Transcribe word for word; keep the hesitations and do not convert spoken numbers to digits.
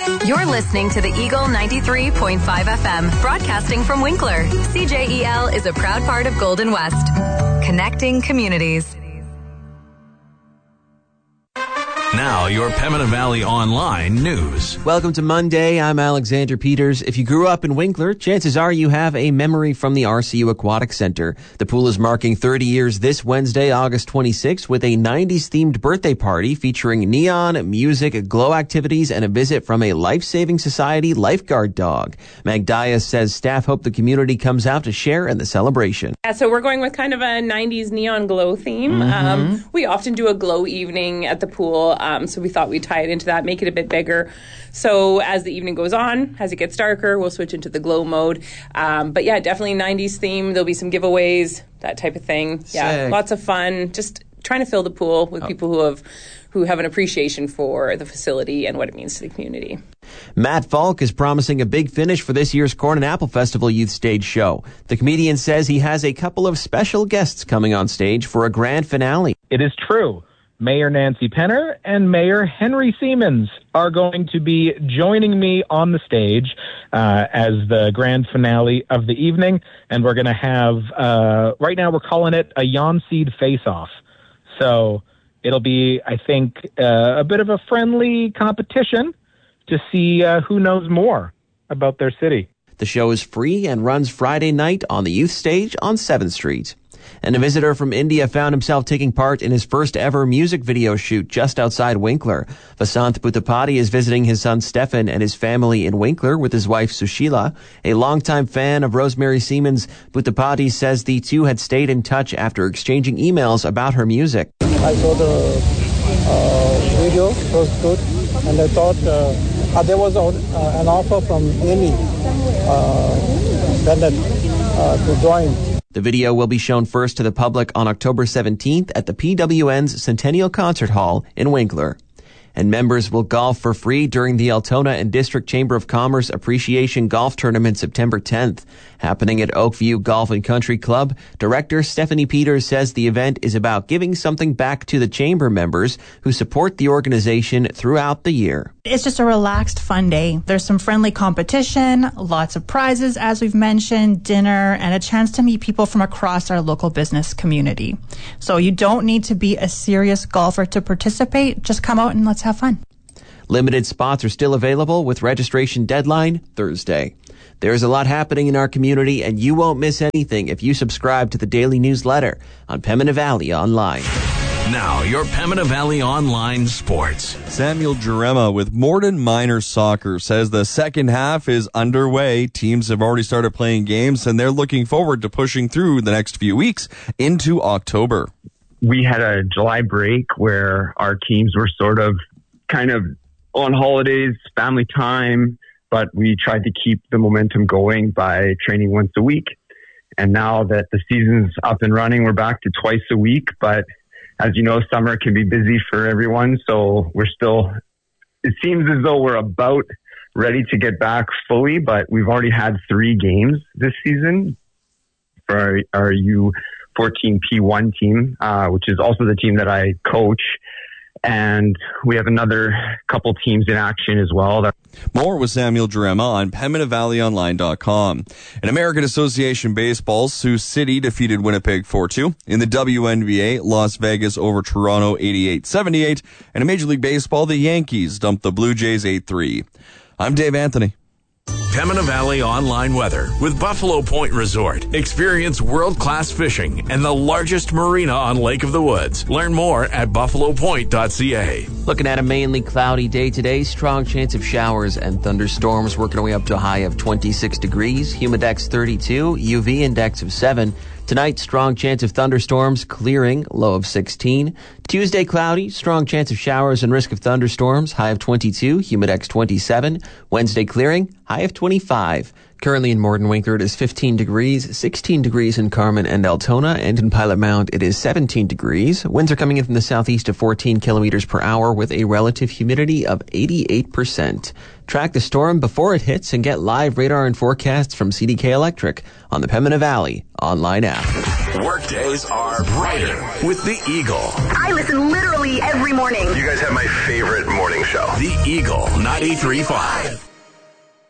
You're listening to the Eagle ninety-three point five F M, broadcasting from Winkler. C J E L is a proud part of Golden West, connecting communities. Now, your Pembina Valley Online news. Welcome to Monday. I'm Alexander Peters. If you grew up in Winkler, chances are you have a memory from the R C U Aquatic Center. The pool is marking thirty years this Wednesday, August twenty-sixth, with a nineties-themed birthday party featuring neon, music, glow activities, and a visit from a Life-Saving Society lifeguard dog. Meg Dias says staff hope the community comes out to share in the celebration. Yeah, so we're going with kind of a nineties neon glow theme. Mm-hmm. Um, we often do a glow evening at the pool. Um, so we thought we'd tie it into that, make it a bit bigger. So as the evening goes on, as it gets darker, we'll switch into the glow mode. Um, but yeah, definitely nineties theme. There'll be some giveaways, that type of thing. Yeah, Sick. Lots of fun. Just trying to fill the pool with oh. people who have who have an appreciation for the facility and what it means to the community. Matt Falk is promising a big finish for this year's Corn and Apple Festival Youth Stage Show. The comedian says he has a couple of special guests coming on stage for a grand finale. It is true. Mayor Nancy Penner and Mayor Henry Siemens are going to be joining me on the stage uh, as the grand finale of the evening. And we're going to have, uh, right now we're calling it a Yon Seed Face-Off. So it'll be, I think, uh, a bit of a friendly competition to see uh, who knows more about their city. The show is free and runs Friday night on the youth stage on seventh street. And a visitor from India found himself taking part in his first ever music video shoot just outside Winkler. Vasant Bhuttapati is visiting his son Stefan and his family in Winkler with his wife Sushila. A longtime fan of Rosemary Siemens, Bhuttapati says the two had stayed in touch after exchanging emails about her music. I saw the uh, video, it was good, and I thought uh, uh, there was a, uh, an offer from Amy uh, Bennett uh, to join. The video will be shown first to the public on October seventeenth at the P W N's Centennial Concert Hall in Winkler. And members will golf for free during the Altona and District Chamber of Commerce Appreciation Golf Tournament September tenth. Happening at Oakview Golf and Country Club, Director Stephanie Peters says the event is about giving something back to the Chamber members who support the organization throughout the year. It's just a relaxed, fun day. There's some friendly competition, lots of prizes, as we've mentioned, dinner, and a chance to meet people from across our local business community. So you don't need to be a serious golfer to participate. Just come out and let's have fun. Limited spots are still available with registration deadline Thursday. There's a lot happening in our community, and you won't miss anything if you subscribe to the daily newsletter on Pembina Valley Online. Now, your Pembina Valley Online Sports. Samuel Jurema with Morden Minor Soccer says the second half is underway. Teams have already started playing games, and they're looking forward to pushing through the next few weeks into October. We had a July break where our teams were sort of kind of on holidays, family time, but we tried to keep the momentum going by training once a week. And now that the season's up and running, we're back to twice a week. But as you know, summer can be busy for everyone. So we're still, it seems as though we're about ready to get back fully, but we've already had three games this season for our, our U fourteen P one team, uh, which is also the team that I coach. And we have another couple teams in action as well. More with Samuel Jurema on Pembina Valley Online dot com. In American Association Baseball, Sioux City defeated Winnipeg four two. In the W N B A, Las Vegas over Toronto eighty-eight seventy-eight. And in Major League Baseball, the Yankees dumped the Blue Jays eight three. I'm Dave Anthony. Pembina Valley Online Weather with Buffalo Point Resort. Experience world-class fishing and the largest marina on Lake of the Woods. Learn more at buffalo point dot c a. Looking at a mainly cloudy day today, strong chance of showers and thunderstorms working our way up to a high of twenty-six degrees, humidex thirty-two, U V index of seven. Tonight, strong chance of thunderstorms, clearing, low of sixteen. Tuesday, cloudy, strong chance of showers and risk of thunderstorms, high of twenty-two, humidex twenty-seven. Wednesday, clearing, high of twenty-five. Currently in Morden Winkler, it is fifteen degrees, sixteen degrees in Carmen and Altona, and in Pilot Mound, it is seventeen degrees. Winds are coming in from the southeast at fourteen kilometers per hour with a relative humidity of eighty-eight percent. Track the storm before it hits and get live radar and forecasts from C D K Electric on the Pembina Valley online app. Workdays are brighter with the Eagle. I listen literally every morning. You guys have my favorite morning show. The Eagle ninety-three point five.